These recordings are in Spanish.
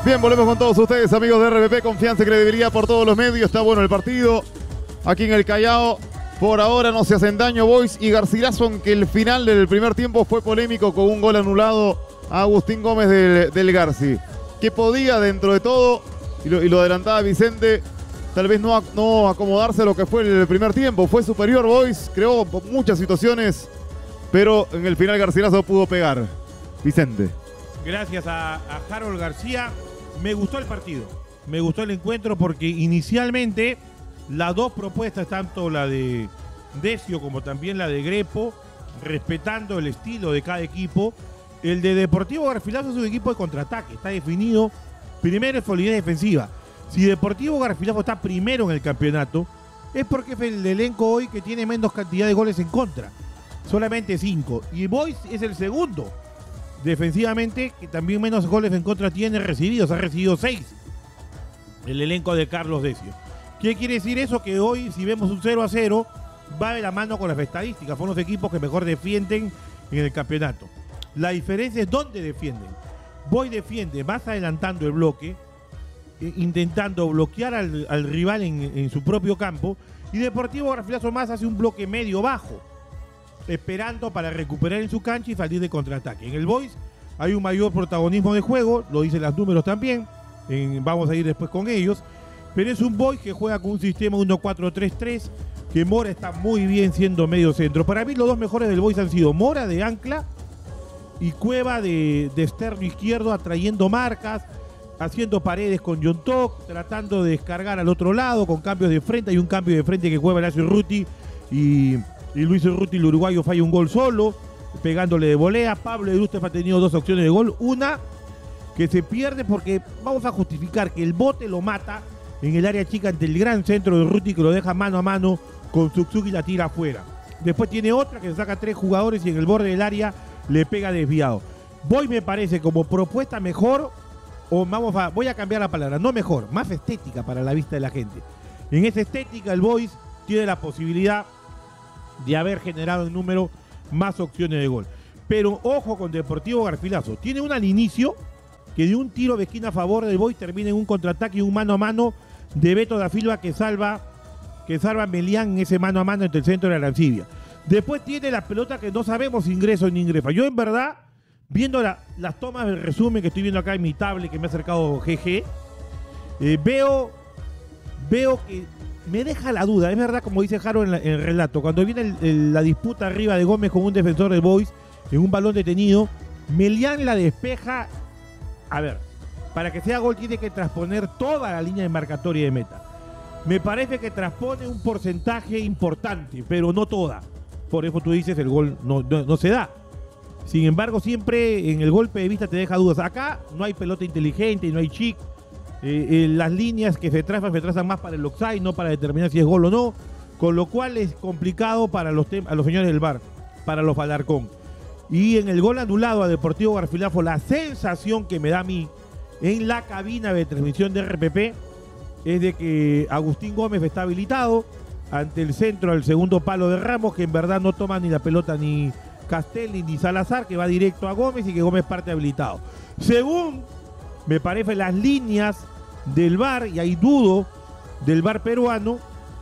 Bien, volvemos con todos ustedes, amigos de RPP, confianza y credibilidad por todos los medios. Está bueno el partido aquí en el Callao. Por ahora no se hacen daño Boys y Garcilaso, aunque el final del primer tiempo fue polémico con un gol anulado a Agustín Gómez del Garci, que podía dentro de todo, y lo adelantaba Vicente, tal vez no acomodarse a lo que fue el primer tiempo. Fue superior Boys, creó muchas situaciones, pero en el final Garcilaso pudo pegar. Vicente. Gracias a Harold García. Me gustó el partido, me gustó el encuentro porque inicialmente las dos propuestas, tanto la de Decio como también la de Grepo, respetando el estilo de cada equipo. El de Deportivo Garcilaso es un equipo de contraataque, está definido. Primero es solidez defensiva. Si Deportivo Garcilaso está primero en el campeonato, es porque es el elenco hoy que tiene menos cantidad de goles en contra, solamente 5. Y Boys es el segundo defensivamente, que también menos goles en contra tiene recibidos, ha recibido 6 el elenco de Carlos Decio. ¿Qué quiere decir eso? Que hoy, si vemos un 0-0, va de la mano con las estadísticas, son los equipos que mejor defienden en el campeonato. La diferencia es dónde defienden. Boy defiende más adelantando el bloque, intentando bloquear al rival en su propio campo, y Deportivo Garcilaso más hace un bloque medio-bajo, esperando para recuperar en su cancha y salir de contraataque. En el Boys hay un mayor protagonismo de juego, lo dicen los números también, vamos a ir después con ellos, pero es un Boys que juega con un sistema 1-4-3-3, que Mora está muy bien siendo medio centro. Para mí los dos mejores del Boys han sido Mora de ancla y Cueva de externo izquierdo, atrayendo marcas, haciendo paredes con John Tok, tratando de descargar al otro lado con cambios de frente. Hay un cambio de frente que Cueva le hace Urruti y Luis Urruti, el uruguayo, falla un gol solo, pegándole de volea. Pablo Edustef ha tenido 2 opciones de gol, una que se pierde porque vamos a justificar que el bote lo mata en el área chica ante el gran centro de Urruti, que lo deja mano a mano con Tsutsuki y la tira afuera. Después tiene otra que saca 3 jugadores y en el borde del área le pega desviado. Boy me parece como propuesta mejor, voy a cambiar la palabra, no mejor, más estética para la vista de la gente. En esa estética el Boys tiene la posibilidad de haber generado en número más opciones de gol. Pero ojo con Deportivo Garcilaso, tiene una al inicio que de un tiro de esquina a favor del Boys termina en un contraataque y un mano a mano de Beto da Silva que salva a Melián en ese mano a mano entre el centro de la Arancibia. Después tiene la pelota que no sabemos si ingresa o no ingresa. Yo en verdad, viendo las tomas del resumen que estoy viendo acá en mi tablet que me ha acercado GG, veo que me deja la duda. Es verdad, como dice Jaro en el relato, cuando viene la disputa arriba de Gómez con un defensor del Boys en un balón detenido, Melián la despeja. A ver, para que sea gol tiene que transponer toda la línea de marcatoria de meta. Me parece que transpone un porcentaje importante, pero no toda. Por eso tú dices el gol no se da. Sin embargo, siempre en el golpe de vista te deja dudas. Acá no hay pelota inteligente y no hay chic. Las líneas que se trazan más para el offside, no para determinar si es gol o no. Con lo cual es complicado para a los señores del VAR, para los Alarcón. Y en el gol anulado a Deportivo Garcilaso, la sensación que me da a mí en la cabina de transmisión de RPP es de que Agustín Gómez está habilitado ante el centro al segundo palo de Ramos, que en verdad no toma ni la pelota ni Castelli ni Salazar, que va directo a Gómez y que Gómez parte habilitado. Según me parece las líneas del VAR, y ahí dudo del VAR peruano,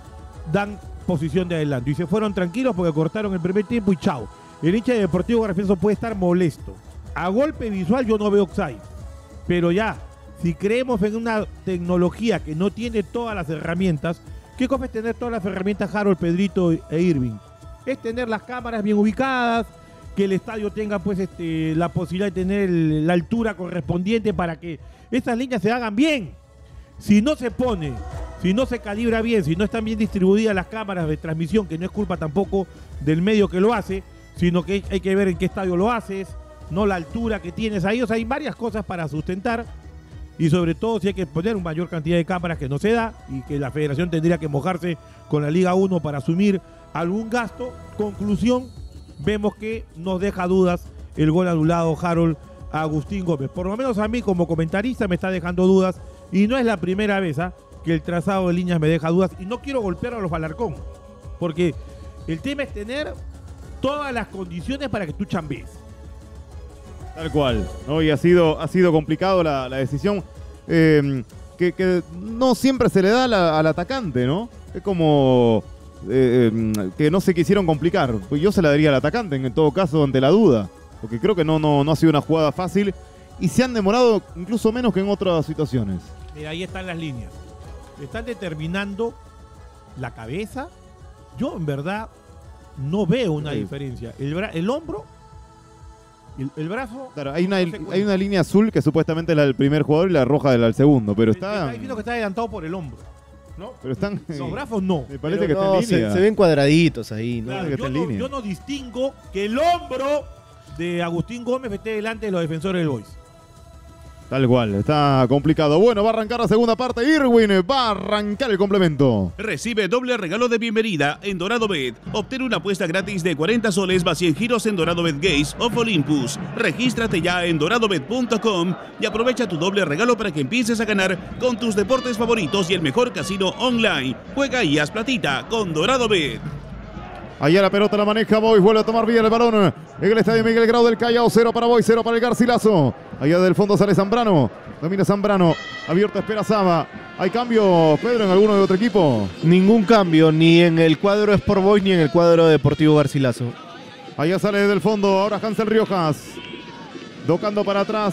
dan posición de adelanto y se fueron tranquilos porque cortaron el primer tiempo y chao. El hincha de Deportivo Garcilaso puede estar molesto. A golpe visual yo no veo offside, pero ya, si creemos en una tecnología que no tiene todas las herramientas, ¿qué cosa es tener todas las herramientas, Harold, Pedrito e Irving? Es tener las cámaras bien ubicadas, que el estadio tenga pues la posibilidad de tener la altura correspondiente para que esas líneas se hagan bien. Si no se pone, si no se calibra bien, si no están bien distribuidas las cámaras de transmisión, que no es culpa tampoco del medio que lo hace, sino que hay que ver en qué estadio lo haces, no la altura que tienes ahí. O sea, hay varias cosas para sustentar y sobre todo si hay que poner una mayor cantidad de cámaras, que no se da, y que la federación tendría que mojarse con la Liga 1 para asumir algún gasto. Conclusión, vemos que nos deja dudas el gol anulado, Harold, a Agustín Gómez. Por lo menos a mí como comentarista me está dejando dudas y no es la primera vez que el trazado de líneas me deja dudas, y no quiero golpear a los Alarcón, porque el tema es tener todas las condiciones para que tú chambees. Tal cual, ¿no? Y ha sido complicado la decisión. que no siempre se le da al atacante, ¿no? Es como que no se quisieron complicar. Pues yo se la daría al atacante, en todo caso, ante la duda. Porque creo que no ha sido una jugada fácil y se han demorado incluso menos que en otras situaciones. Mira, ahí están las líneas. Están determinando la cabeza. Yo, en verdad, no veo una diferencia. El hombro, el brazo... Claro, hay una línea azul que supuestamente es la del primer jugador y la roja del segundo, pero está... Está diciendo que está adelantado por el hombro, ¿no? Pero están... Los brazos no. Me parece Pero que no, está en línea. se ven cuadraditos ahí, ¿no? Claro, yo no distingo que el hombro de Agustín Gómez esté delante de los defensores del Boys. Tal cual, está complicado. Bueno, va a arrancar la segunda parte. Irwin va a arrancar el complemento. Recibe doble regalo de bienvenida en Dorado Bet. Obtén una apuesta gratis de 40 soles más 100 giros en Dorado Bet Games of Olympus. Regístrate ya en doradobet.com y aprovecha tu doble regalo para que empieces a ganar con tus deportes favoritos y el mejor casino online. Juega y haz platita con Dorado Bet. Allá la pelota la maneja Boys, vuelve a tomar bien el balón en el estadio Miguel Grau del Callao. 0 para Boys, 0 para el Garcilaso. Allá del fondo sale Zambrano. Domina Zambrano. Abierto espera Saba. ¿Hay cambio, Pedro, en alguno de otro equipo? Ningún cambio, ni en el cuadro Sport Boys ni en el cuadro Deportivo Garcilaso. Allá sale del fondo, ahora Hansel Riojas. Tocando para atrás.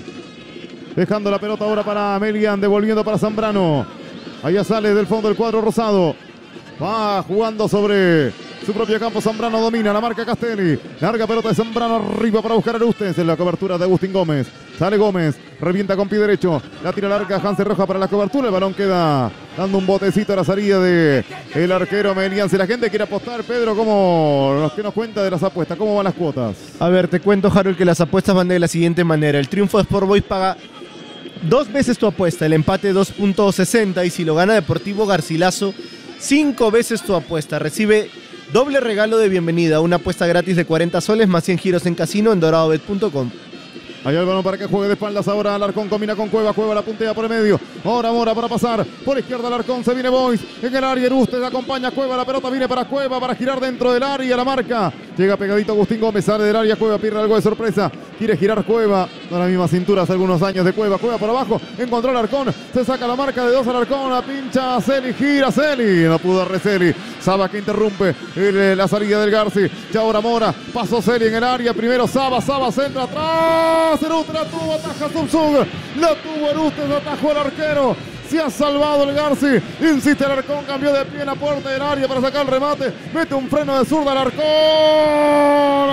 Dejando la pelota ahora para Melian, devolviendo para Zambrano. Allá sale del fondo el cuadro rosado. Va jugando sobre su propio campo. Zambrano domina, la marca Castelli. Larga pelota de Zambrano arriba para buscar a Arustes en la cobertura de Agustín Gómez. Sale Gómez, revienta con pie derecho. La tira larga Hansel Roja para la cobertura. El balón queda dando un botecito a la salida de el arquero Melian. Si la gente quiere apostar, Pedro, ¿qué nos cuenta de las apuestas? ¿Cómo van las cuotas? A ver, te cuento, Harold, que las apuestas van de la siguiente manera. El triunfo de Sport Boys paga 2 veces tu apuesta, el empate 2.60 y si lo gana Deportivo Garcilaso 5 veces tu apuesta. Recibe doble regalo de bienvenida, una apuesta gratis de 40 soles más 100 giros en casino en doradobet.com. Allá el balón para que juegue de espaldas ahora Alarcón, combina con Cueva, Cueva la puntea por el medio, ahora Mora para pasar, por izquierda Alarcón, se viene Boys, en el área Erustes acompaña a Cueva, la pelota viene para Cueva, para girar dentro del área, la marca, llega pegadito Agustín Gómez, sale del área, Cueva pierde algo de sorpresa, quiere girar Cueva, no la misma cintura hace algunos años de Cueva, Cueva por abajo, encontró Alarcón, se saca la marca de 2 Alarcón, la pincha a Celi, gira Celi, no pudo Receli, Saba que interrumpe la salida del Garci, ya ahora Mora, pasó Celi en el área, primero Saba centra atrás, Erustes la tuvo, ataja Samsung, la tuvo Erustes, atajó el arquero, se ha salvado el Garci, insiste Alarcón, cambió de pie en la puerta del área para sacar el remate, mete un freno de zurda Alarcón,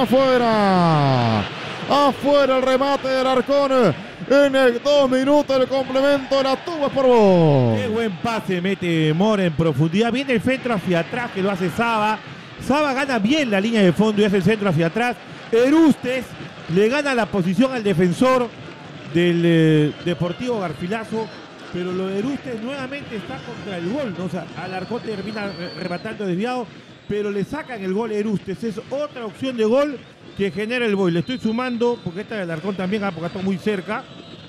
afuera el remate de Alarcón, en el 2 minutos el complemento, la tuvo por vos. Qué buen pase mete Mora en profundidad, viene el centro hacia atrás que lo hace Saba, Saba gana bien la línea de fondo y hace el centro hacia atrás, Erustes le gana la posición al defensor del Deportivo Garcilaso, pero lo de Erustes nuevamente está contra el gol, ¿no? O sea, Alarcón termina rematando desviado, pero le sacan el gol a Erustes, es otra opción de gol que genera el Boys. Le estoy sumando, porque esta de Alarcón también, porque está muy cerca,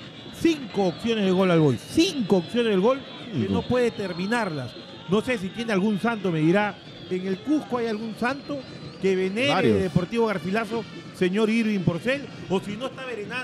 5 opciones de gol al Boys, 5 opciones del gol que no puede terminarlas. No sé si tiene algún santo, me dirá, en el Cusco hay algún santo que venere el Deportivo Garcilaso, señor Irving Porcel, o si no está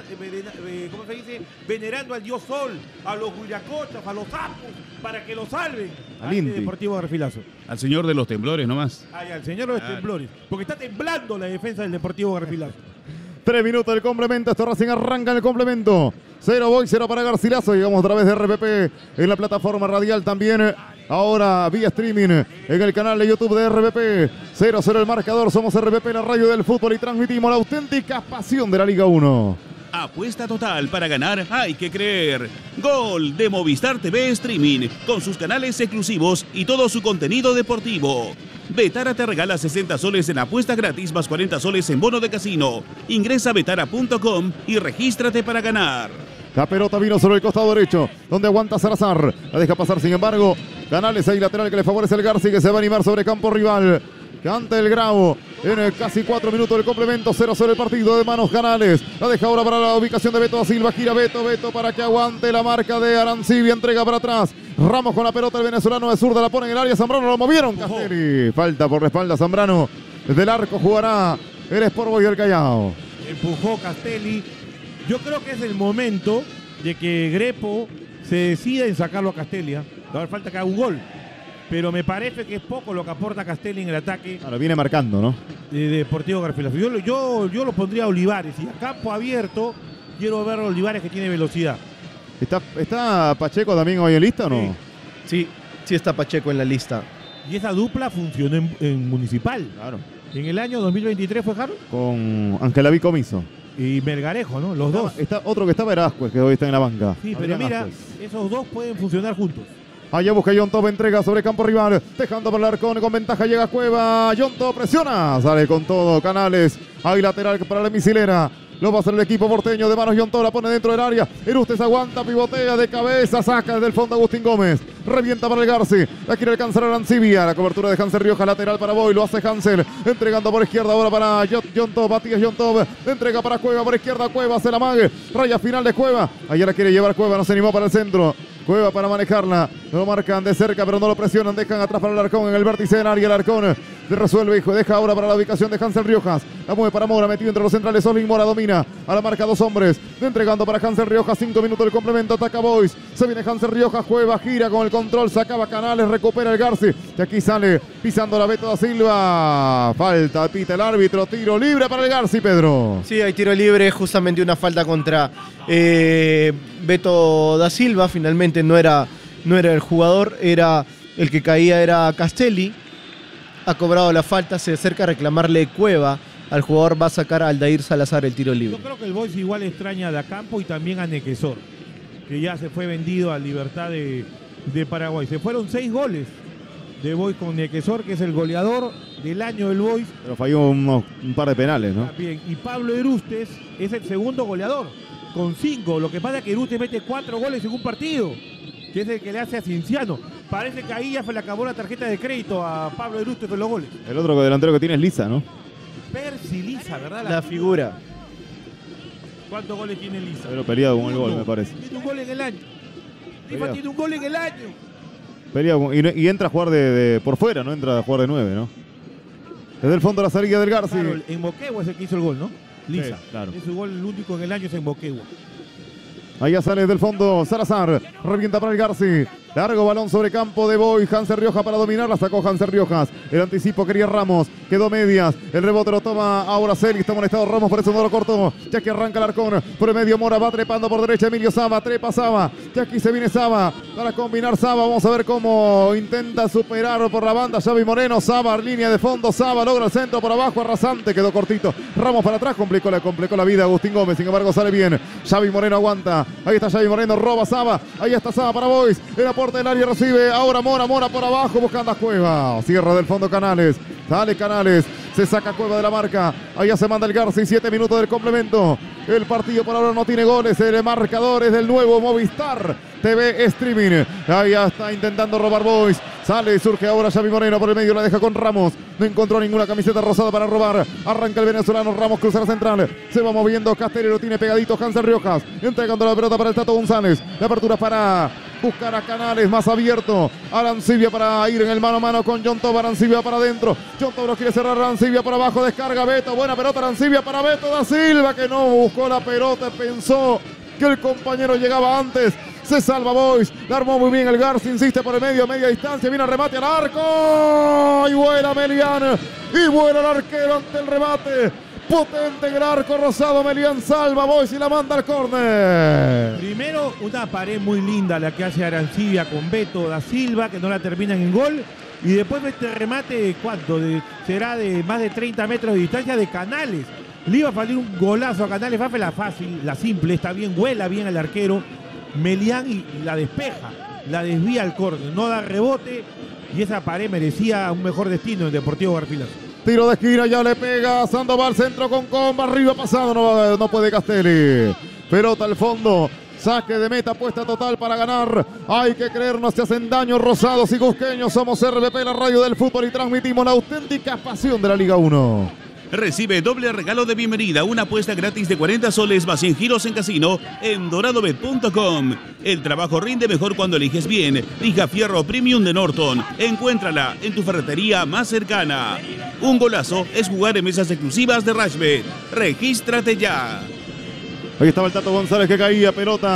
venerando al dios Sol, a los Huiracochas, a los Apus, para que lo salven al Deportivo Garcilaso. Al señor de los temblores nomás. Ay, al señor de los temblores, porque está temblando la defensa del Deportivo Garcilaso. 3 minutos del complemento, esto recién arranca en el complemento. 0 Boys, 0 para Garcilaso. Llegamos a través de RPP en la plataforma radial también. Ahora vía streaming en el canal de YouTube de RPP. 0-0 el marcador. Somos RPP, la radio del fútbol, y transmitimos la auténtica pasión de la Liga 1. Apuesta total para ganar hay que creer. Gol de Movistar TV Streaming con sus canales exclusivos y todo su contenido deportivo. Betara te regala 60 soles en apuesta gratis más 40 soles en bono de casino. Ingresa a betara.com y regístrate para ganar. La pelota vino sobre el costado derecho, donde aguanta Salazar. La deja pasar, sin embargo. Canales ahí lateral que le favorece el Garci, que se va a animar sobre campo rival. Canta el Grau en casi 4 minutos del complemento. 0-0 el partido de manos Canales. La deja ahora para la ubicación de Beto da Silva. Gira Beto para que aguante la marca de Arancibia. Entrega para atrás. Ramos con la pelota, el venezolano de zurda la pone en el área. Zambrano lo movieron. Castelli. Falta por la espalda Zambrano. Desde el arco jugará el Sport Boys del Callao. Empujó Castelli. Yo creo que es el momento de que Grepo se decide en sacarlo a Castelli. Ahora falta que haga un gol. Pero me parece que es poco lo que aporta Castelli en el ataque. Ahora viene marcando, ¿no? De Deportivo Garcilaso. Yo lo pondría a Olivares. Y a campo abierto, quiero ver a Olivares que tiene velocidad. ¿Está Pacheco también hoy en lista o no? Sí está Pacheco en la lista. Y esa dupla funcionó en Municipal. Claro. En el año 2023 fue Harold. Con Angelaví Comiso. Y Melgarejo, ¿no? Los dos. Está otro que está Verásquez, que hoy está en la banca. Sí, pero Adrián mira, Ascuez. esos dos pueden funcionar juntos. Allá busca John Top, entrega sobre campo rival, dejando para el Arcón, con ventaja llega Cueva, John Top presiona, sale con todo, Canales, hay lateral para la misilera, lo va a hacer el equipo porteño de manos, John Top la pone dentro del área, Erustes aguanta, pivotea de cabeza, saca desde el fondo Agustín Gómez, revienta para el Garci, la quiere alcanzar a Arancibia, la cobertura de Hansel Rioja, lateral para Boy, lo hace Hansel, entregando por izquierda ahora para John Top, Matías John Top, entrega para Cueva, por izquierda Cueva, se la mague, raya final de Cueva, allá la quiere llevar Cueva, no se animó para el centro. Cueva para manejarla, lo marcan de cerca pero no lo presionan, dejan atrás para el Arcón en el vértice del área, el Arcón se resuelve, hijo, deja ahora para la ubicación de Hansel Riojas, la mueve para Mora, metido entre los centrales, Olin Mora domina, a la marca dos hombres, entregando para Hansel Riojas, 5 minutos del complemento, ataca Boys, se viene Hansel Riojas, Cueva, gira con el control, sacaba Canales, recupera el Garci, y aquí sale pisando la Beto da Silva, falta, pita el árbitro, tiro libre para el Garci, Pedro. Sí, hay tiro libre, justamente una falta contra Beto da Silva, finalmente no era el jugador, era el que caía, era Castelli, ha cobrado la falta, se acerca a reclamarle Cueva, al jugador va a sacar a Aldair Salazar el tiro libre. Yo creo que el Boys igual extraña a Dacampo y también a Nequesor, que ya se fue vendido a Libertad de Paraguay. Se fueron 6 goles de Boys con Nequesor, que es el goleador del año del Boys. Pero falló un par de penales, ¿no? Bien. Y Pablo Erustes es el segundo goleador, con 5. Lo que pasa es que Erustes mete 4 goles en un partido, que es el que le hace a Cienciano. Parece que ahí ya se le acabó la tarjeta de crédito a Pablo Erustes con los goles. El otro delantero que tiene es Lisa, ¿no? Percy Lisa, ¿verdad? La figura. ¿Cuántos goles tiene Lisa? Pero peleado con el gol, me parece. Tiene un gol en el año. Peleado. Tiene un gol en el año. Peleado y entra a jugar de por fuera, no entra a jugar de 9, ¿no? Desde el fondo la salida del Garci. Claro, en Moquegua es el que hizo el gol, ¿no? Lisa. Sí, claro. Es su gol, el único en el año es en Moquegua. Allá sale del fondo Salazar, revienta para el Garci, largo balón sobre campo de Boy, Hansel Riojas para dominar, la sacó Hansel Riojas, el anticipo quería Ramos, quedó medias, el rebote lo toma ahora Celi, está molestado Ramos, por eso no lo cortó, ya que arranca el Arcón, por el medio Mora va trepando por derecha Emilio Saba, trepa Saba, ya aquí se viene Saba, para combinar Saba, vamos a ver cómo intenta superar por la banda Xavi Moreno, Saba, línea de fondo, Saba logra el centro por abajo, arrasante, quedó cortito, Ramos para atrás, complicó la vida Agustín Gómez, sin embargo sale bien, Xavi Moreno aguanta, ahí está Xavi Moreno, roba Saba, ahí está Saba para Boys, en la puerta del área recibe, ahora Mora por abajo buscando a Cueva, cierra del fondo Canales, sale Canales, se saca Cueva de la marca, allá se manda el Garci, 7 minutos del complemento, el partido por ahora no tiene goles, el marcador es del nuevo Movistar TV Streaming, ahí está intentando robar Boys, sale, surge ahora Xavi Moreno por el medio, la deja con Ramos, no encontró ninguna camiseta rosada para robar, arranca el venezolano, Ramos cruza la central, se va moviendo, Castelli lo tiene pegadito, Hansel Riojas, entregando la pelota para el Tato González, la apertura para buscar a Canales más abierto, Arancibia para ir en el mano a mano con John Top, Arancibia para adentro, John Top lo quiere cerrar, Arancibia para abajo, descarga Beto, buena pelota Arancibia para Beto da Silva, que no buscó la pelota, pensó que el compañero llegaba antes, se salva Boys, la armó muy bien el Garci, insiste por el medio, media distancia, viene el remate al arco, y vuela Melián, y vuela el arquero ante el remate, potente en el arco rosado, Melián salva Boys y la manda al córner. Primero una pared muy linda la que hace Arancibia con Beto da Silva, que no la terminan en gol, y después este remate, ¿cuánto? Será de más de 30 metros de distancia de Canales. Le iba a salir un golazo a Canales, Fafe la fácil, la simple, está bien, vuela bien el arquero, Melián y la despeja, la desvía al córner, no da rebote y esa pared merecía un mejor destino en Deportivo Garcilaso. Tiro de esquina, ya le pega Sandoval, centro con Comba, arriba pasado, no puede Castelli. Pelota al fondo, saque de meta, apuesta total para ganar. Hay que creer, no se hacen daño rosados y cusqueños. Somos RBP, la radio del fútbol, y transmitimos la auténtica pasión de la Liga 1. Recibe doble regalo de bienvenida, una apuesta gratis de 40 soles más 100 giros en casino en doradobet.com. El trabajo rinde mejor cuando eliges bien. Lija Fierro Premium de Norton. Encuéntrala en tu ferretería más cercana. Un golazo es jugar en mesas exclusivas de Rashbet. Regístrate ya. Ahí estaba el Tato González que caía, pelota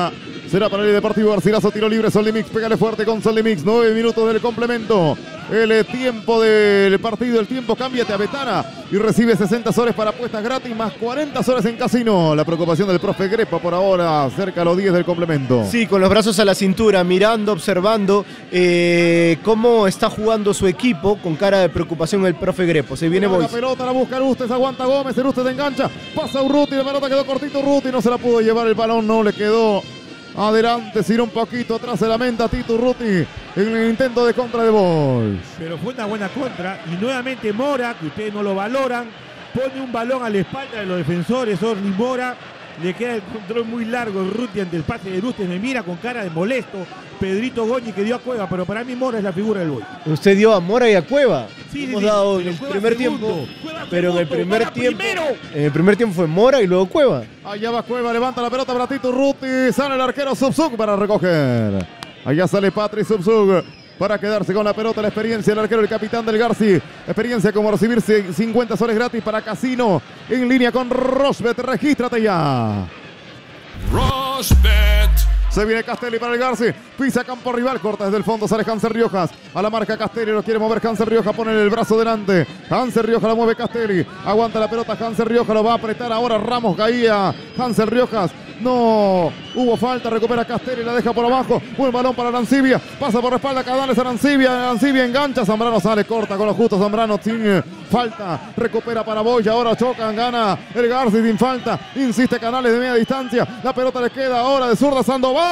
Será para el Deportivo Garcilaso, tiro libre, Soldimix, pégale fuerte con Soldimix, 9 minutos del complemento. El tiempo del partido, el tiempo cámbiate a Betana y recibe 60 soles para apuestas gratis más 40 soles en casino. La preocupación del profe Grepa por ahora, cerca a los 10 del complemento. Sí, con los brazos a la cintura, mirando, observando cómo está jugando su equipo, con cara de preocupación el profe Grepo. Se viene Boys. La pelota la busca Urrutes, aguanta Gómez, Urrutes engancha, pasa Urruti, la pelota quedó cortito Urruti, no se la pudo llevar el balón, no le quedó adelante, sino un poquito atrás, se lamenta Tito Urruti en el intento de contra de Boys. Pero fue una buena contra y nuevamente Mora, que ustedes no lo valoran, pone un balón a la espalda de los defensores, Orly Mora, le queda el control muy largo Urruti ante el pase de Urruti, me mira con cara de molesto, Pedrito Goñi que dio a Cueva, pero para mí Mora es la figura del Boys. Usted dio a Mora y a Cueva. Sí, Hemos dado en el primer tiempo, pero en el primer tiempo fue Mora y luego Cueva. Allá va Cueva, levanta la pelota para Tito Urruti, sale el arquero Subsug para recoger. Allá sale Patri Subsug para quedarse con la pelota, la experiencia del arquero, el capitán del Garci. Experiencia como recibir 50 soles gratis para Casino en línea con Rosbet. Regístrate ya. Rosbet. Se viene Castelli para el Garci, pisa campo rival, corta desde el fondo, sale Hanser Riojas, a la marca Castelli, lo quiere mover Hanser Riojas, pone el brazo delante, Hanser Riojas la mueve Castelli, aguanta la pelota, Hanser Riojas lo va a apretar ahora Ramos Gaía, Hanser Riojas, no, hubo falta, recupera Castelli, la deja por abajo, buen balón para Arancibia, pasa por la espalda Canales, Arancibia engancha, Zambrano sale, corta con lo justo, Zambrano sin falta, recupera para Boy, ahora chocan, gana el Garci sin falta, insiste Canales de media distancia, la pelota le queda ahora de zurda Sandoval,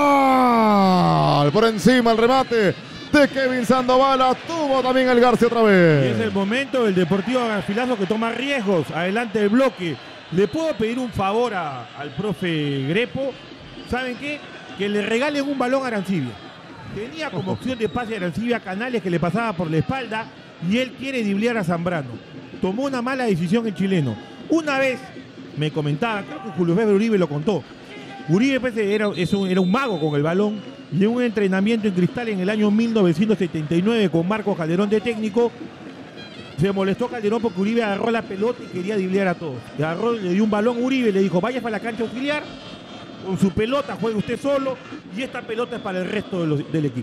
por encima el remate de Kevin Sandoval, la tuvo también el Garci otra vez. Y es el momento del Deportivo Garcilaso que toma riesgos adelante del bloque. ¿Le puedo pedir un favor al profe Grepo? ¿Saben qué? Que le regalen un balón a Arancibia. Tenía como opción de pase a Arancibia Canales que le pasaba por la espalda y él quiere driblear a Zambrano. Tomó una mala decisión el chileno. Una vez me comentaba, creo que Julio César Uribe lo contó. Uribe pues, era un mago con el balón y en un entrenamiento en Cristal en el año 1979 con Marcos Calderón de técnico. Se molestó Calderón porque Uribe agarró la pelota y quería driblear a todos. Le dio un balón a Uribe y le dijo, vaya para la cancha auxiliar, con su pelota juegue usted solo y esta pelota es para el resto del equipo.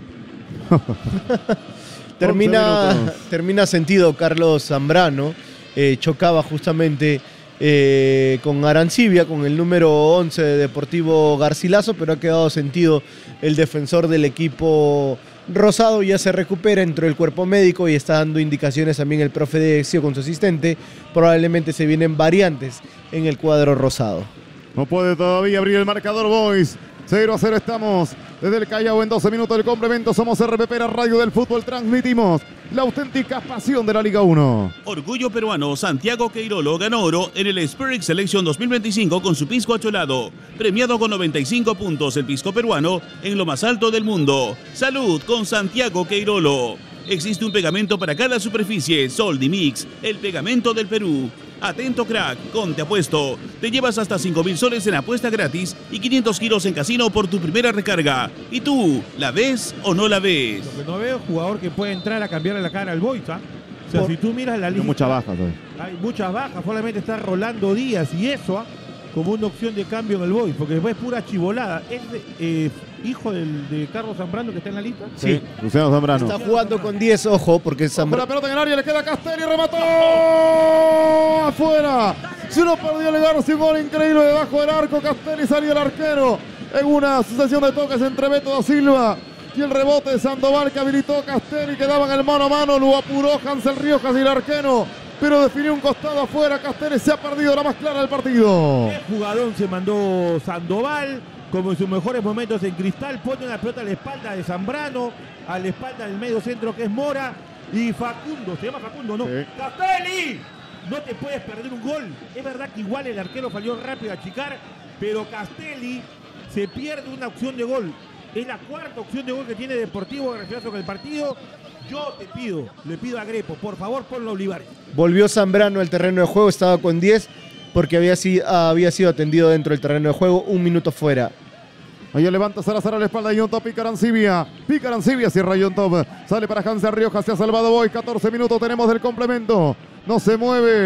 termina sentido Carlos Zambrano, chocaba justamente con Arancibia, con el número 11 de Deportivo Garcilaso, pero ha quedado sentido el defensor del equipo rosado, ya se recupera, entró el cuerpo médico y está dando indicaciones también el profe de Exio con su asistente. Probablemente se vienen variantes en el cuadro rosado. No puede todavía abrir el marcador Boys. 0-0 estamos desde el Callao en 12 minutos del complemento. Somos RPP, la radio del fútbol. Transmitimos la auténtica pasión de la Liga 1. Orgullo peruano, Santiago Queirolo ganó oro en el Spirit Selection 2025 con su pisco acholado. Premiado con 95 puntos el pisco peruano en lo más alto del mundo. Salud con Santiago Queirolo. Existe un pegamento para cada superficie. Soldimix, el pegamento del Perú. Atento crack, con Te Apuesto. Te llevas hasta 5.000 soles en apuesta gratis y 500 kilos en casino por tu primera recarga. ¿Y tú, la ves o no la ves? Lo que no veo es jugador que puede entrar a cambiarle la cara al Boys, ¿ah? O sea, si tú miras la lista... Hay muchas bajas hoy. Hay muchas bajas, solamente está Rolando Díaz y eso, como una opción de cambio en el Boys, porque después es pura chivolada. ¿Es hijo de Carlos Zambrano que está en la lista? Sí, Luciano Zambrano. Está jugando con 10, ojo, porque Zambrano. La pelota en el área, le queda Castelli, remató afuera. Se lo perdió el Garci, un gol increíble debajo del arco. Castelli salió el arquero en una sucesión de toques entre Beto da Silva y el rebote de Sandoval que habilitó Castelli, quedaban el mano a mano, lo apuró Hansel Riojas y el arquero, pero definió un costado afuera. Castelli se ha perdido la más clara del partido. El jugador se mandó Sandoval, como en sus mejores momentos en Cristal, pone una pelota a la espalda de Zambrano, a la espalda del medio centro que es Mora, y Facundo, se llama Facundo, ¿no? Sí. ¡Castelli! No te puedes perder un gol. Es verdad que igual el arquero falló rápido a achicar, pero Castelli se pierde una opción de gol. Es la cuarta opción de gol que tiene Deportivo Garcilaso en el partido. Yo le pido a Grepo, por favor, ponlo a Olivares. Volvió Zambrano al terreno de juego, estaba con 10 porque había sido atendido dentro del terreno de juego, 1 minuto fuera. Ahí levanta Salazar a la espalda de John Top, pica Arancibia, cierra John Top, sale para Hansel Riojas, se ha salvado Boy, 14 minutos tenemos del complemento, no se mueve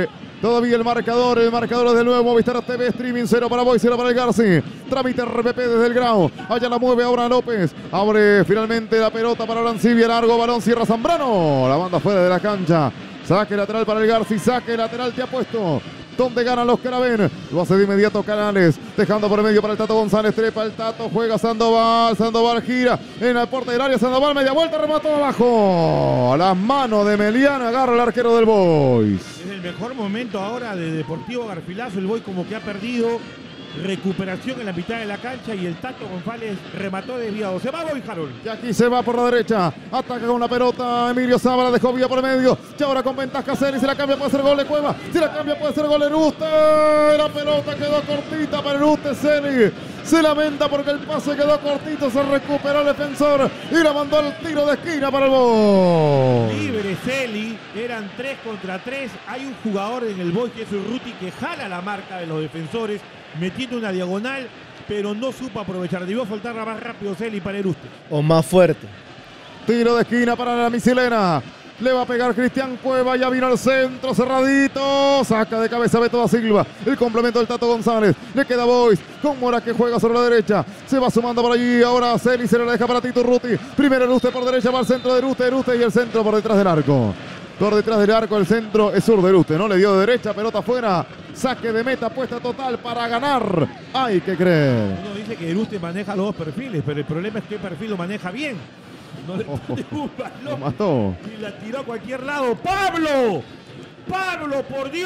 Todavía el marcador es de nuevo. Movistar TV, streaming 0 para Boys, 0 para el Garci. Trámite RPP desde el Grau. Allá la mueve ahora López. Abre finalmente la pelota para Arancibia. Largo balón, cierra Zambrano. La banda fuera de la cancha. Saque lateral para el Garci. Saque lateral te ha puesto. Donde ganan los Caravén. Lo hace de inmediato Canales. Dejando por medio para el Tato González. Trepa el Tato. Juega Sandoval. Sandoval gira en el porte del área. Sandoval media vuelta. Remató abajo. A las manos de Meliana. Agarra el arquero del Boys. Es el mejor momento ahora de Deportivo Garcilaso. El Boys como que ha perdido recuperación en la mitad de la cancha y el Tato González remató desviado. Se va Boys, Harold. Y aquí se va por la derecha. Ataca con la pelota. Emilio Saba la dejó vía por el medio. Y ahora con ventaja Celi. Si la cambia puede ser gol de Cueva. Si la cambia puede ser gol de Ruste. La pelota quedó cortita para Ruste. Celi se lamenta porque el pase quedó cortito. Se recuperó el defensor y la mandó al tiro de esquina para el Boys. Libre Celi. Eran 3 contra 3. Hay un jugador en el Boys que es Urruti que jala la marca de los defensores metiendo una diagonal, pero no supo aprovechar. Debió soltarla más rápido Celi para Eruste. O más fuerte. Tiro de esquina para la misilena. Le va a pegar Cristian Cueva. Ya vino al centro cerradito. Saca de cabeza Beto da Silva. El complemento del Tato González. Le queda Boys con Mora que juega sobre la derecha. Se va sumando por allí. Ahora Celi se le deja para Tito Urruti. Primero Eruste por derecha. Va al centro de Eruste y el centro por detrás del arco. Por detrás del arco el centro es sur de Eruste. No le dio de derecha. Pelota afuera. Saque de meta, apuesta total para ganar. Hay que creer. Uno dice que Eruste maneja los dos perfiles, pero el problema es que el perfil lo maneja bien. No le pone un balón Lo mató. y la tiró a cualquier lado. ¡Pablo! ¡Pablo, por Dios!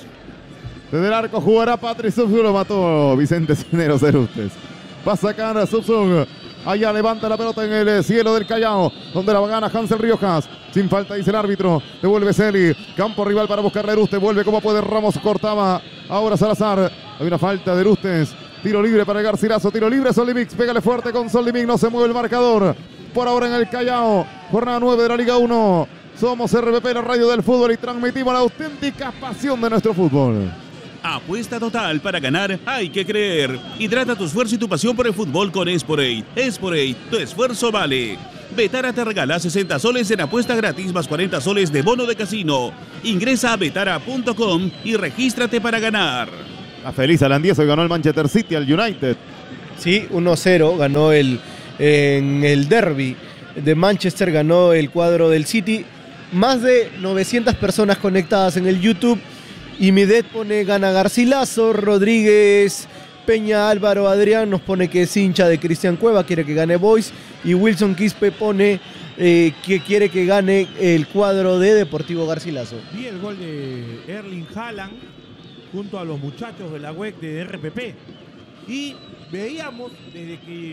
Desde el arco jugará Patrick Subsung. Lo mató Vicente Cineros Erustes. Va a sacar a Subsung. Allá levanta la pelota en el cielo del Callao, donde la gana Hansel Riojas. Sin falta dice el árbitro. Devuelve Celi. Campo rival para buscarle a Eruste. Vuelve como puede Ramos. Cortaba. Ahora Salazar. Hay una falta de Erustes. Tiro libre para el Garcilaso. Tiro libre Solimix. Pégale fuerte con Solimix. No se mueve el marcador. Por ahora en el Callao. Jornada 9 de la Liga 1. Somos RPP, la radio del fútbol, y transmitimos la auténtica pasión de nuestro fútbol. Apuesta total para ganar, hay que creer. Hidrata tu esfuerzo y tu pasión por el fútbol con Esporade. Esporade, tu esfuerzo vale. Betara te regala 60 soles en apuesta gratis más 40 soles de bono de casino. Ingresa a betara.com y regístrate para ganar. La feliz Alan Díaz hoy ganó el Manchester City al United. Sí, 1-0 ganó en el derby de Manchester, ganó el cuadro del City. Más de 900 personas conectadas en el YouTube. Y Midet pone gana Garcilaso. Rodríguez, Peña, Álvaro, Adrián nos pone que es hincha de Cristian Cueva, quiere que gane Boys. Y Wilson Quispe pone que quiere que gane el cuadro de Deportivo Garcilaso. Vi el gol de Erling Haaland junto a los muchachos de la web de RPP. Y veíamos desde que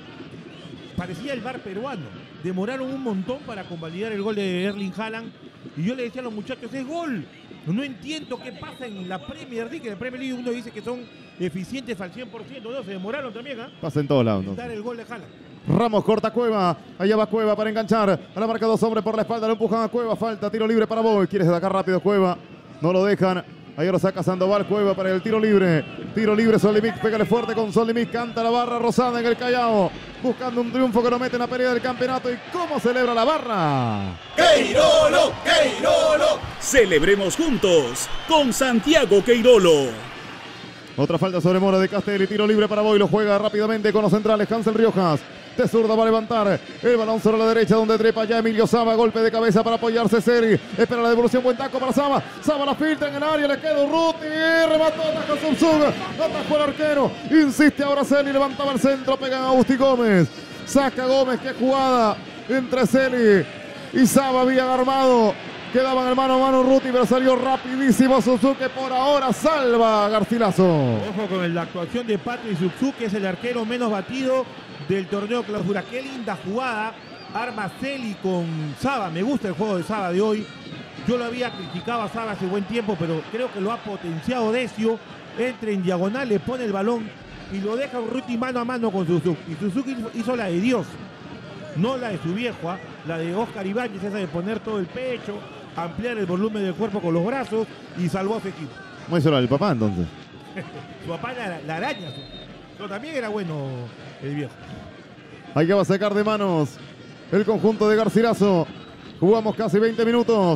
parecía el VAR peruano. Demoraron un montón para convalidar el gol de Erling Haaland. Y yo le decía a los muchachos, es gol. No entiendo qué pasa en la Premier League. En la Premier League uno dice que son eficientes al 100%. No, se demoraron también, ¿ah? Pasa en todos lados. ¿No? Dar el gol de Haaland. Ramos corta Cueva. Allá va Cueva para enganchar. A la marca 2 hombres por la espalda. Lo empujan a Cueva. Falta, tiro libre para Boy. Quiere sacar rápido Cueva. No lo dejan. Ahí ahora saca Sandoval. Cueva para el tiro libre. Tiro libre Solimix. Pégale fuerte con Solimix. Canta la barra rosada en el Callao. Buscando un triunfo que lo mete en la pelea del campeonato. ¿Y cómo celebra la barra? ¡Queirolo! ¡Queirolo! Celebremos juntos con Santiago Queirolo. Otra falta sobre Mora de Castelli. Tiro libre para Boy. Lo juega rápidamente con los centrales. Hansel Riojas. De zurda va a levantar el balón sobre la derecha donde trepa ya Emilio Saba. Golpe de cabeza para apoyarse Celi. Espera la devolución. Buen taco para Saba. Saba la filtra en el área. Le queda Urruti. Remató. Ataca Subsung. Atajó el arquero. Insiste ahora Celi. Levantaba el centro. Pegan a Agustín Gómez. Saca Gómez. Qué jugada entre Celi y Saba. Habían armado. Quedaban el mano a mano Urruti, pero salió rapidísimo Subsung, que por ahora salva a Garcilaso. Ojo con la actuación de Patrick Subsung, que es el arquero menos batido del torneo clausura. Qué linda jugada. Arma Celi con Saba. Me gusta el juego de Saba de hoy. Yo lo había criticado a Saba hace buen tiempo, pero creo que lo ha potenciado Decio. Entra en diagonal, le pone el balón y lo deja Urruti mano a mano con Subsung. Y Subsung hizo la de Dios, no la de su viejo, la de Oscar Ibáñez, esa de poner todo el pecho, ampliar el volumen del cuerpo con los brazos, y salvó a su equipo. ¿Cómo hizo el papá entonces? Su papá la araña. Pero también era bueno el viejo. Ahí que va a sacar de manos el conjunto de Garcilaso. Jugamos casi 20 minutos.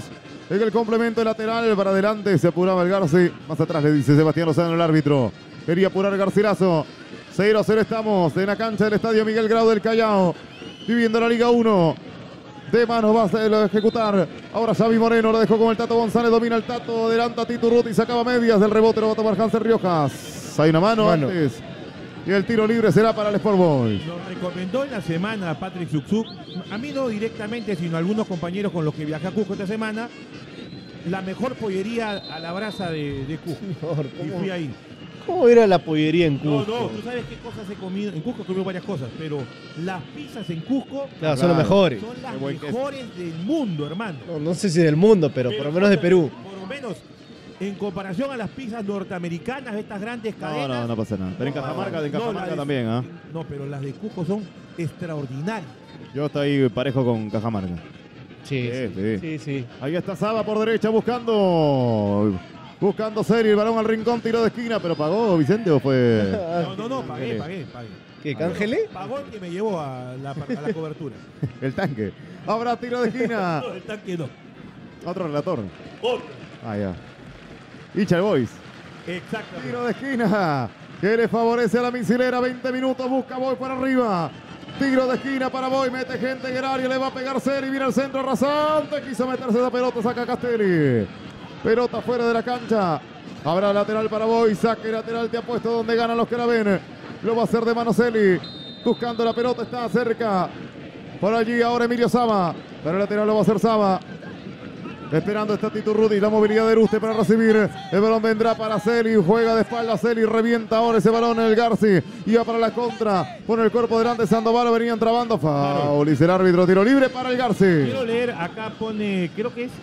En el complemento lateral para adelante se apuraba el Garci. Más atrás le dice Sebastián Lozano, el árbitro. Quería apurar Garcilaso. 0-0 estamos en la cancha del Estadio Miguel Grau del Callao. Viviendo la Liga 1. De manos va a ejecutar. Ahora Xavi Moreno lo dejó con el Tato González. Domina el Tato. Adelanta Tito Urruti y sacaba medias del rebote. Lo va a tomar Hanser Riojas. Hay una mano antes. Y el tiro libre será para el Sport Boys. Lo recomendó en la semana Patrick Suksuk. A mí no directamente, sino a algunos compañeros con los que viajé a Cusco esta semana. La mejor pollería a la brasa de Cusco. Y fui ahí. ¿Cómo era la pollería en Cusco? No, tú sabes qué cosas he comido. En Cusco he comido varias cosas, pero las pizzas en Cusco Claro, son las mejores. son las mejores del mundo, hermano. No sé si del mundo, pero por lo menos de Perú. Por lo menos, en comparación a las pizzas norteamericanas, estas grandes cadenas. No pasa nada. Pero en Cajamarca, también, ¿ah? No, pero las de Cusco son extraordinarias. Yo estoy parejo con Cajamarca. Sí. Ahí está Saba por derecha buscando serie, el balón al rincón, tiro de esquina, pero ¿pagó Vicente o fue? No, pagué. ¿Qué, Cángele? Pagó el que me llevó a la cobertura. El tanque. Habrá tiro de esquina. No, el tanque no. Otro relator. Otro. Ya. Icha Boys. Exactamente. Tiro de esquina que le favorece a la misilera. 20 minutos, busca Boy para arriba. Tiro de esquina para Boy, mete gente en el área, le va a pegar Celi, viene al centro rasante, quiso meterse la pelota, saca Castelli. Pelota fuera de la cancha. Habrá lateral para Boy, saque lateral, te apuesto donde ganan los que la ven. Lo va a hacer de mano Celi. Buscando la pelota, está cerca. Por allí ahora Emilio Saba. Pero el lateral lo va a hacer Saba. Esperando está Tito Urruti, la movilidad de Ruste para recibir. El balón vendrá para Celi, juega de espalda Celi, revienta ahora ese balón en el Garci. Iba para la contra, pone el cuerpo delante Sandoval, venían trabando. Foul, dice el árbitro, tiro libre para el Garci. Quiero leer, acá pone, creo que es,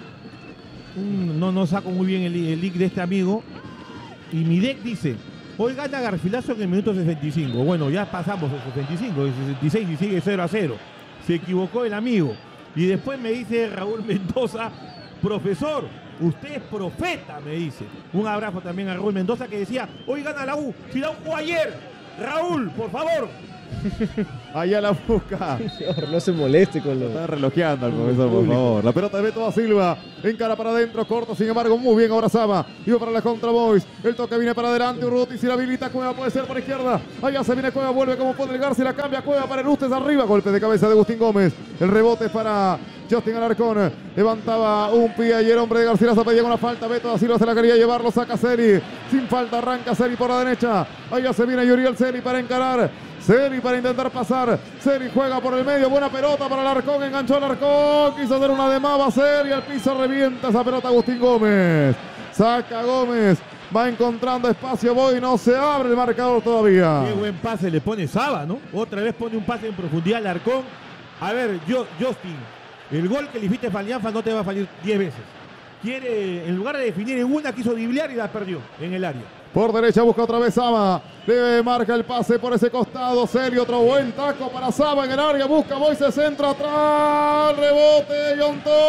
no saco muy bien el link de este amigo. Y mi deck dice, hoy gana Garcilaso en el minuto 65. Bueno, ya pasamos el 65, el 66 y sigue 0-0. Se equivocó el amigo. Y después me dice Raúl Mendoza, profesor, usted es profeta, me dice. Un abrazo también a Raúl Mendoza que decía, hoy gana la U, si la U jugó ayer. Raúl, por favor. Allá la busca. No se moleste con lo... Está relojeando al profesor, por favor. La pelota de Beto da Silva. Encara para adentro, corto, sin embargo, muy bien ahora Saba. Iba para la contra Boys. El toque viene para adelante. Urruti, si la habilita Cueva, puede ser por izquierda. Allá se viene Cueva, vuelve como pone el Garci, la cambia Cueva para el Ustes arriba. Golpe de cabeza de Agustín Gómez. El rebote para Justin Alarcón. Levantaba un pie ayer, hombre de Garcilaso, pedía una falta. Beto da Silva se la quería llevar, lo saca Celi. Sin falta, arranca Celi por la derecha. Allá se viene Yuriel Celi para encarar. Celi para intentar pasar. Celi juega por el medio. Buena pelota para Alarcón. Enganchó Alarcón. Quiso hacer una de Mava. Celi al piso. Revienta esa pelota Agustín Gómez. Saca Gómez. Va encontrando espacio. Boy. No se abre el marcador todavía. Qué buen pase le pone Saba, ¿no? Otra vez pone un pase en profundidad a Alarcón. A ver, Justin. El gol que le hiciste a Alianza no te va a fallar 10 veces. Quiere, en lugar de definir en una, quiso driblear y la perdió en el área. Por derecha busca otra vez Saba. Le marca el pase por ese costado. Celi, otro buen taco para Saba en el área. Busca Boy, se centra atrás. Rebote,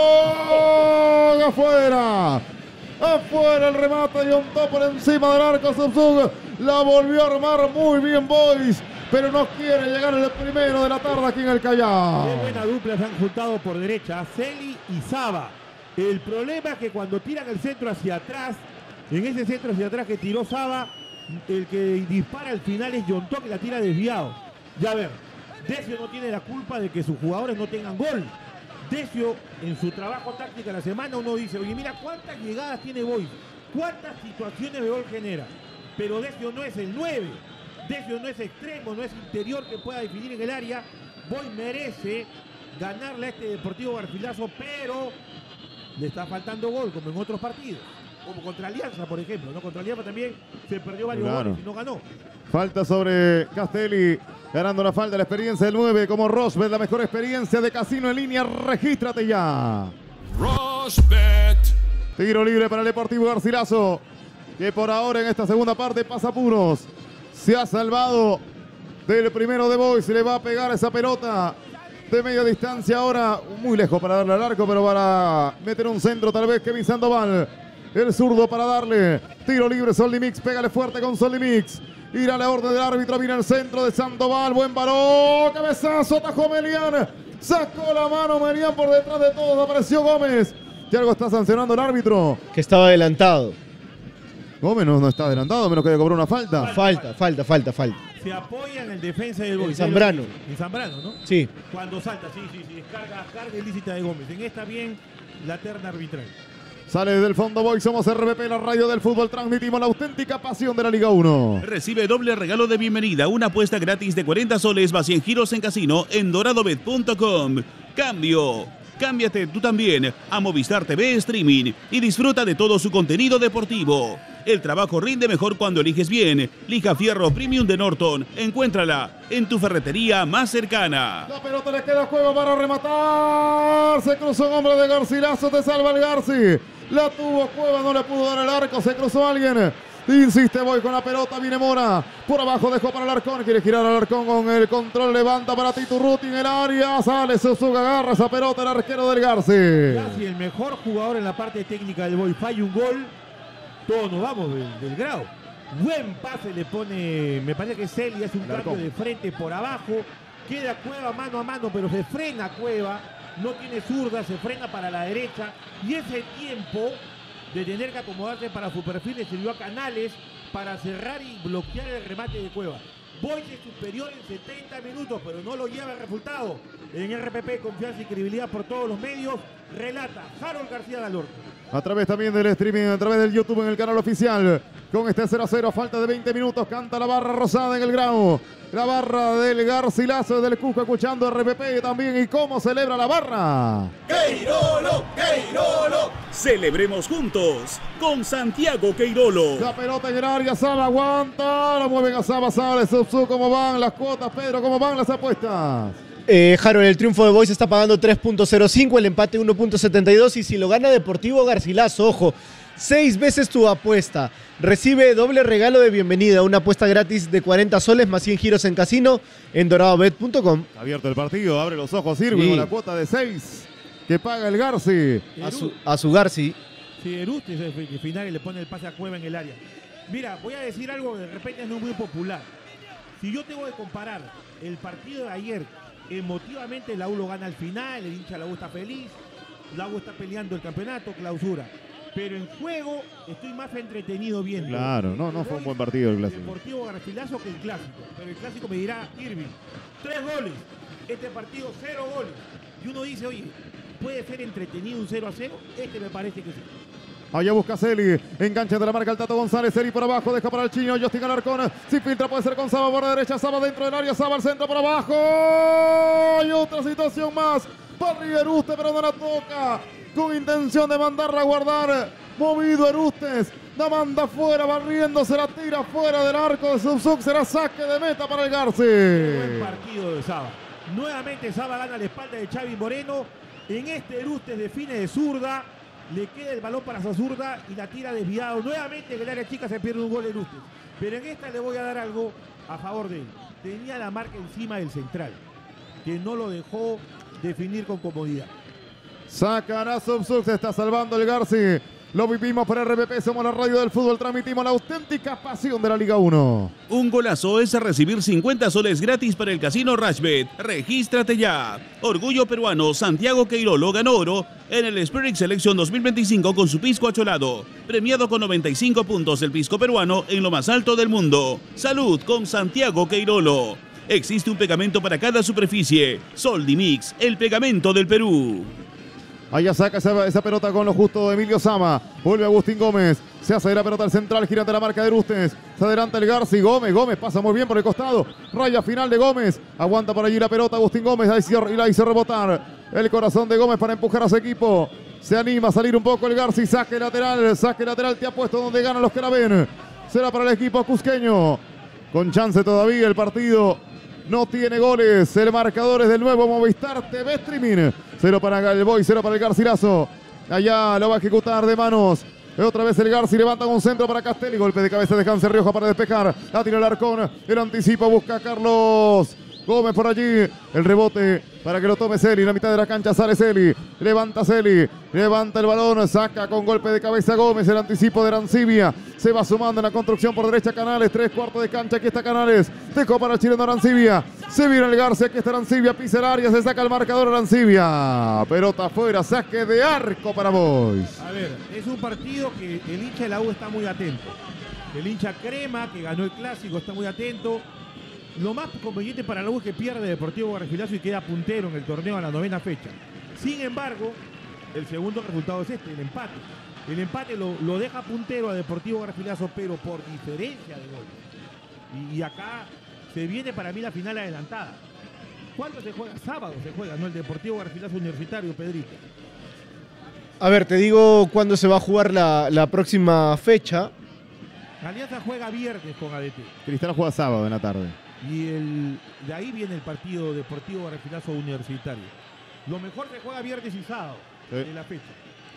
Yontón. Afuera. Afuera el remate. Yontón por encima del arco. Subsug la volvió a armar muy bien Boys. Pero no quiere llegar el primero de la tarde aquí en el Callao. Qué buena dupla se han juntado por derecha. Celi y Saba. El problema es que cuando tiran el centro hacia atrás, en ese centro hacia atrás que tiró Saba, el que dispara al final es Yontón, que la tira desviado. Ya a ver, Decio no tiene la culpa de que sus jugadores no tengan gol. Decio, en su trabajo táctico de la semana, uno dice, oye, mira cuántas llegadas tiene Boy, cuántas situaciones de gol genera. Pero Decio no es el 9, Decio no es extremo, no es interior que pueda definir en el área. Boy merece ganarle a este Deportivo Garcilaso, pero le está faltando gol, como en otros partidos. Como contra Alianza, por ejemplo, ¿no? Contra Alianza también se perdió varios goles y no ganó. Falta sobre Castelli, ganando la falta, la experiencia del 9, como Rosbet, la mejor experiencia de casino en línea, regístrate ya. Rosbet. Tiro libre para el Deportivo Garcilaso, que por ahora en esta segunda parte pasa apuros. Se ha salvado del primero de Boy, se le va a pegar esa pelota de media distancia ahora, muy lejos para darle al arco, pero para meter un centro tal vez Kevin Sandoval. El zurdo para darle. Tiro libre, Soldimix. Pégale fuerte con Soldimix. Ir a la orden del árbitro. Viene el centro de Sandoval. Buen balón. Cabezazo. Atajó Melián. Sacó la mano Melián por detrás de todos. Apareció Gómez. Si algo está sancionando el árbitro. Que estaba adelantado. Gómez no está adelantado, menos que haya cobrado una falta. Falta. Se apoya en el defensa del Boys. En Zambrano. En Zambrano, ¿no? Sí. Cuando salta, sí. Carga ilícita de Gómez. En esta bien la terna arbitral. Sale desde el fondo Boys, somos RBP, la radio del fútbol. Transmitimos la auténtica pasión de la Liga 1. Recibe doble regalo de bienvenida, una apuesta gratis de 40 soles más 100 giros en casino en doradobet.com. Cambio. Cámbiate tú también a Movistar TV Streaming y disfruta de todo su contenido deportivo. El trabajo rinde mejor cuando eliges bien. Lija Fierro Premium de Norton. Encuéntrala en tu ferretería más cercana. La pelota le queda a Cueva para rematar. Se cruzó un hombre de Garcilaso, te salva el Garci. La tuvo Cueva, no le pudo dar el arco, se cruzó alguien. Insiste, voy con la pelota, viene Mora. Por abajo dejó para Alarcón, quiere girar a Alarcón con el control, levanta para Titurruti en el área. Sale Suzuka, agarra esa pelota el arquero del Garci. Casi el mejor jugador en la parte técnica del Boys. Falla un gol, todos nos vamos del grado. Buen pase le pone, me parece que Celi hace un cambio de frente por abajo. Queda Cueva mano a mano, pero se frena Cueva. No tiene zurda, se frena para la derecha. Y ese tiempo de tener que acomodarse para su perfil le sirvió a Canales para cerrar y bloquear el remate de Cueva. Boys es superior en 70 minutos, pero no lo lleva el resultado. En RPP, confianza y credibilidad por todos los medios. Relata Harold García Galorte. A través también del streaming, a través del YouTube en el canal oficial. Con este 0-0, falta de 20 minutos, canta la barra rosada en el grado. La barra del Garcilaso, del Cusco, escuchando RPP también. ¿Y cómo celebra la barra? ¡Queirolo! Celebremos juntos con Santiago Queirolo. La pelota en el área, Saba aguanta. La mueven a Saba, sale Subsu. ¿Cómo van las cuotas, Pedro? ¿Cómo van las apuestas? Harold, el triunfo de Boys está pagando 3.05, el empate 1.72 y si lo gana Deportivo Garcilaso, ojo, 6 veces tu apuesta. Recibe doble regalo de bienvenida, una apuesta gratis de 40 soles más 100 giros en casino en doradobet.com. Abierto el partido, abre los ojos, sirve Sí. con la cuota de 6 que paga el Garci. A su Garci. Sí, Erust es el final y le pone el pase a Cueva en el área. Mira, voy a decir algo que de repente no es muy popular. Si yo tengo que comparar el partido de ayer, emotivamente la U lo gana al final, el hincha la U está feliz, la U está peleando el campeonato, clausura. Pero en juego estoy más entretenido viendo. Claro, no fue un buen partido el clásico. Deportivo Garcilaso que el clásico. Pero el clásico me dirá Irving, 3 goles. Este partido 0 goles. Y uno dice, oye, ¿puede ser entretenido un 0-0? Este me parece que sí. Allá busca Celi, engancha de la marca el Tato González, Celi por abajo, deja para el chino, Justin Alarcón, si filtra puede ser con Saba por la derecha, Saba dentro del área, Saba al centro por abajo, y otra situación más, para Erustes, pero no la toca, con intención de mandarla a guardar, movido Erustes, la manda fuera, barriéndose, la tira fuera del arco de Subsuk, será saque de meta para el Garci. Buen partido de Saba. Nuevamente Saba gana la espalda de Xavi Moreno, en este Erustes define de zurda, le queda el balón para su zurda y la tira desviado. Nuevamente en el área chica se pierde un gol en Erustes. Pero en esta le voy a dar algo a favor de él. Tenía la marca encima del central, que no lo dejó definir con comodidad. Sacará Subsuk, se está salvando el Garci. Lo vivimos por RPP, somos la radio del fútbol, transmitimos la auténtica pasión de la Liga 1. Un golazo es recibir 50 soles gratis para el casino Rashbet. Regístrate ya. Orgullo peruano, Santiago Queirolo ganó oro en el Spirit Selection 2025 con su pisco acholado. Premiado con 95 puntos el pisco peruano en lo más alto del mundo. Salud con Santiago Queirolo. Existe un pegamento para cada superficie. Soldimix, el pegamento del Perú. Allá saca esa pelota con lo justo de Emilio Sama. Vuelve Agustín Gómez. Se hace de la pelota al central, gira de la marca de Erustes. Se adelanta el Garci. Gómez pasa muy bien por el costado. Raya final de Gómez. Aguanta por allí la pelota Agustín Gómez. Y la hizo rebotar. El corazón de Gómez para empujar a su equipo. Se anima a salir un poco el Garci. Saque lateral. Te ha puesto donde ganan los que la ven. Será para el equipo cusqueño. Con chance todavía el partido. No tiene goles. El marcador es del nuevo Movistar TV Streaming. 0 para el Boy, 0 para el Garcilaso. Allá lo va a ejecutar de manos. Otra vez el Garci levanta un centro para Castelli. Golpe de cabeza de Hanser Rioja para despejar. La tira el Arcón. El anticipo busca Carlos Gómez por allí. El rebote para que lo tome Celi. En la mitad de la cancha sale Celi. Levanta Celi. Levanta el balón. Saca con golpe de cabeza Gómez. El anticipo de Arancibia. Se va sumando en la construcción por derecha Canales. 3/4 de cancha. Aquí está Canales. Dejó para el chileno Arancibia. Se viene el García. Aquí está Arancibia. Pisa el área. Se saca el marcador Arancibia. Pelota afuera. Saque de arco para Boys. A ver, es un partido que el hincha de la U está muy atento. El hincha Crema, que ganó el clásico, está muy atento. Lo más conveniente para la U es que pierde Deportivo Garcilaso y queda puntero en el torneo a la 9ª fecha. Sin embargo, el segundo resultado es este, el empate. El empate lo deja puntero a Deportivo Garcilaso, pero por diferencia de goles. Y acá se viene para mí la final adelantada. ¿Cuándo se juega? Sábado se juega, ¿no? El Deportivo Garcilaso Universitario, Pedrito. A ver, te digo cuándo se va a jugar la próxima fecha. Alianza juega viernes con ADT. Cristal juega sábado en la tarde. Y de ahí viene el partido Deportivo Garcilaso Universitario. Lo mejor se juega viernes y sábado de la fecha.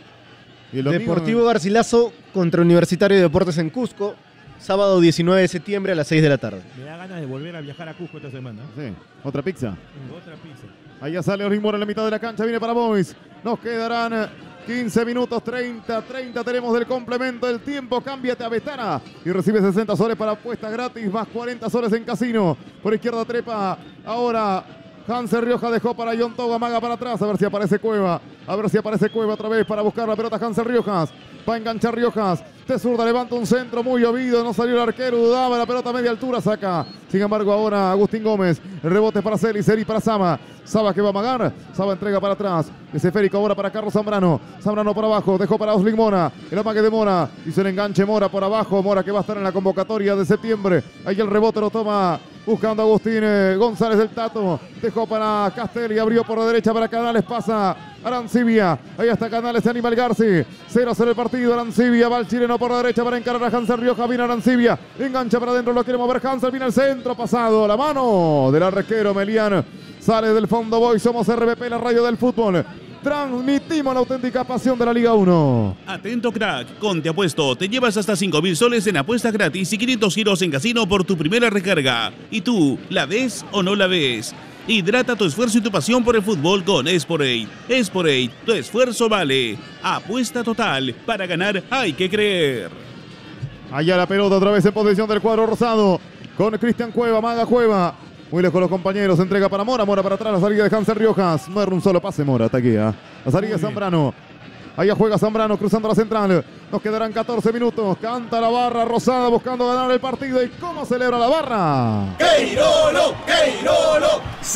Y el domingo, Deportivo Garcilaso contra Universitario de Deportes en Cusco, sábado 19 de septiembre a las 6 de la tarde. Me da ganas de volver a viajar a Cusco esta semana. Sí, otra pizza. Otra pizza. Ahí ya sale Olimor en la mitad de la cancha. Viene para Boys. Nos quedarán 15 minutos, 30 tenemos del complemento del tiempo. Cámbiate a Betana y recibe 60 soles para apuestas gratis, más 40 soles en casino. Por izquierda trepa ahora Hanser Rioja, dejó para John Togo, amaga para atrás, a ver si aparece Cueva. A ver si aparece Cueva otra vez para buscar la pelota Hanser Riojas. Va a enganchar Riojas. De zurda levanta un centro muy llovido. No salió el arquero. Dudaba la pelota a media altura. Saca. Sin embargo, ahora Agustín Gómez. El rebote para Celi. Celi para Sama. Saba que va a amagar. Saba entrega para atrás. Ese esférico ahora para Carlos Zambrano. Zambrano por abajo. Dejó para Oslin Mora. El amague de Mora. Hizo el enganche Mora por abajo. Mora que va a estar en la convocatoria de septiembre. Ahí el rebote lo toma buscando Agustín González del Tato. Dejó para Castelli. Abrió por la derecha para Canales. Pasa Arancibia. Ahí está Canales. Se anima el Garci. 0-0 el partido. Arancibia va el chileno por la derecha para encarar a Hanser Rioja. Viene Arancibia. Engancha para adentro. Lo quiere mover Hanser. Viene al centro. Pasado. La mano del arquero Melián. Sale del fondo Boys. Somos RBP, la radio del fútbol. Transmitimos la auténtica pasión de la Liga 1. Atento crack, con Te Apuesto te llevas hasta 5.000 soles en apuestas gratis y 500 giros en casino por tu primera recarga. ¿Y tú, la ves o no la ves? Hidrata tu esfuerzo y tu pasión por el fútbol con Esporade. Esporade, tu esfuerzo vale. Apuesta total, para ganar hay que creer. Allá la pelota otra vez en posesión del cuadro rosado. Con Cristian Cueva, Maga Cueva. Muy lejos los compañeros, entrega para Mora, Mora para atrás, la salida de Hanser Riojas. No era un solo pase Mora, hasta aquí. La salida de Zambrano. Allá juega Zambrano cruzando la central. Nos quedarán 14 minutos. Canta la barra rosada buscando ganar el partido. ¿Y cómo celebra la barra? ¡Queirolo! ¡Queirolo!